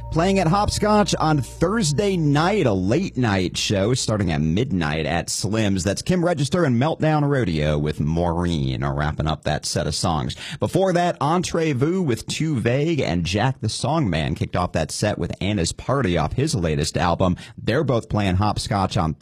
Playing at Hopscotch on Thursday night, a late night show starting at midnight at Slim's. That's Kim Register and Meltdown Rodeo with Maureen wrapping up that set of songs. Before that, Entrevue with Too Vague and Jack the Songman kicked off that set with Anna's Party off his latest album. They're both playing Hopscotch on